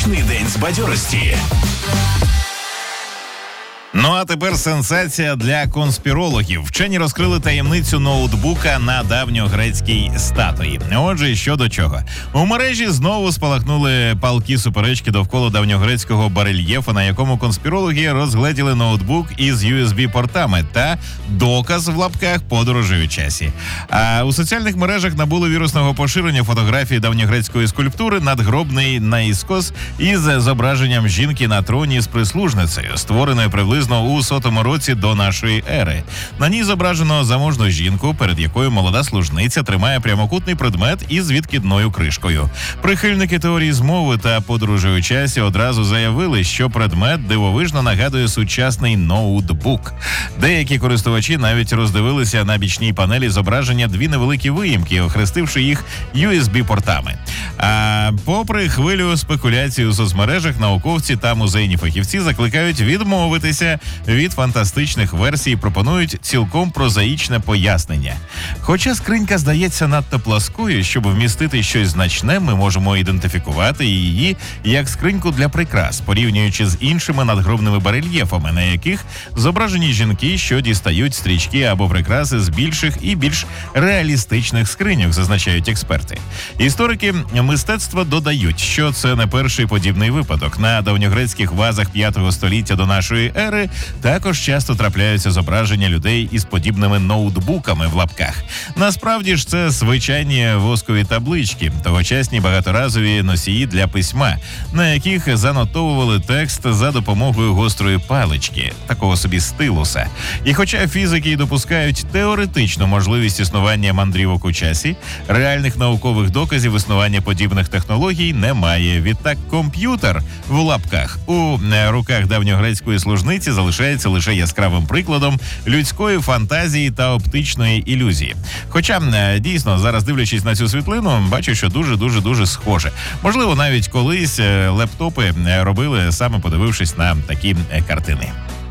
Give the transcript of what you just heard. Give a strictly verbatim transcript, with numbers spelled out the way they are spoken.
Почни день з бадьорості. Ну а тепер сенсація для конспірологів. Вчені розкрили таємницю ноутбука на давньогрецькій статуї. Отже, що до чого. У мережі знову спалахнули палкі суперечки довкола давньогрецького барельєфа, на якому конспірологи розгледіли ноутбук із ю ес бі-портами та доказ в лапках подорожі у часі. А у соціальних мережах набули вірусного поширення фотографії давньогрецької скульптури надгробний наіскос із зображенням жінки на троні з прислужницею, створеною приблизно у сотому році до нашої ери. На ній зображено заможну жінку, перед якою молода служниця тримає прямокутний предмет із відкидною кришкою. Прихильники теорії змови та подорожі у часі одразу заявили, що предмет дивовижно нагадує сучасний ноутбук. Деякі користувачі навіть роздивилися на бічній панелі зображення дві невеликі виїмки, охрестивши їх ю ес бі-портами. А попри хвилю спекуляцій у соцмережах, науковці та музейні фахівці закликають відмовитися від фантастичних версій і пропонують цілком прозаїчне пояснення. Хоча скринька здається надто пласкою, щоб вмістити щось значне, ми можемо ідентифікувати її як скриньку для прикрас, порівнюючи з іншими надгробними барельєфами, на яких зображені жінки, що дістають стрічки або прикраси з більших і більш реалістичних скриньок, зазначають експерти. Історики мистецтва додають, що це не перший подібний випадок. На давньогрецьких вазах п'ятого століття до нашої ери також часто трапляються зображення людей із подібними ноутбуками в лапках. Насправді ж це звичайні воскові таблички, тогочасні багаторазові носії для письма, на яких занотовували текст за допомогою гострої палички, такого собі стилуса. І хоча фізики й допускають теоретичну можливість існування мандрівок у часі, реальних наукових доказів існування подібних технологій немає. Відтак комп'ютер в лапках у руках давньогрецької служниці залишається лише яскравим прикладом людської фантазії та оптичної ілюзії. Хоча, дійсно, зараз дивлячись на цю світлину, бачу, що дуже-дуже-дуже схоже. Можливо, навіть колись лептопи робили, саме подивившись на такі картини.